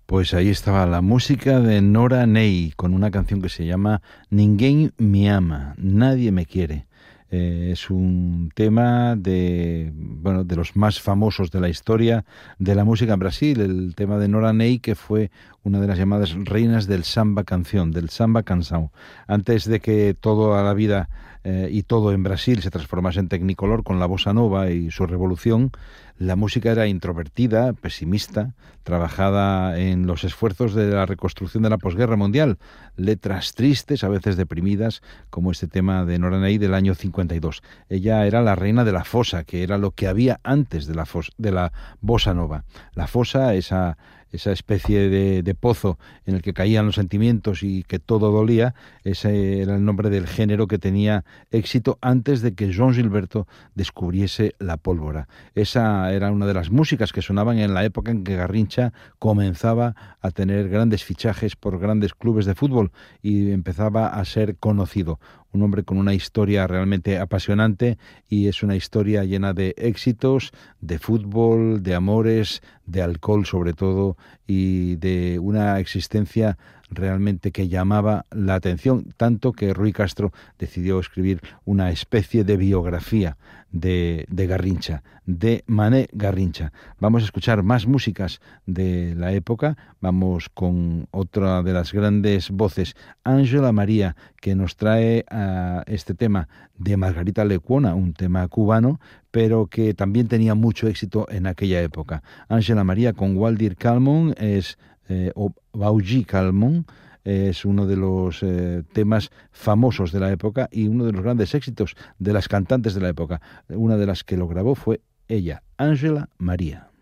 Pues ahí estaba la música de Nora Ney con una canción que se llama Ninguém me ama, nadie me quiere. Es un tema de los más famosos de la historia de la música en Brasil, el tema de Nora Ney, que fue una de las llamadas reinas del samba canción, del samba canção. Antes de que toda la vida y todo en Brasil se transformase en Technicolor con la bossa nova y su revolución, la música era introvertida, pesimista, trabajada en los esfuerzos de la reconstrucción de la posguerra mundial, letras tristes, a veces deprimidas, como este tema de Nora Ney del año 52. Ella era la reina de la fosa, que era lo que había antes de la bossa nova. La fosa, esa especie de pozo en el que caían los sentimientos y que todo dolía, ese era el nombre del género que tenía éxito antes de que João Gilberto descubriese la pólvora. Esa era una de las músicas que sonaban en la época en que Garrincha comenzaba a tener grandes fichajes por grandes clubes de fútbol y empezaba a ser conocido. Un hombre con una historia realmente apasionante, y es una historia llena de éxitos, de fútbol, de amores, de alcohol sobre todo, y de una existencia realmente que llamaba la atención, tanto que Rui Castro decidió escribir una especie de biografía de Garrincha, de Mané Garrincha. Vamos a escuchar más músicas de la época. Vamos con otra de las grandes voces, Ángela María, que nos trae este tema de Margarita Lecuona, un tema cubano, pero que también tenía mucho éxito en aquella época. Ángela María con Waldir Calmon o Bauji Calmon, es uno de los temas famosos de la época y uno de los grandes éxitos de las cantantes de la época. Una de las que lo grabó fue ella, Ángela María.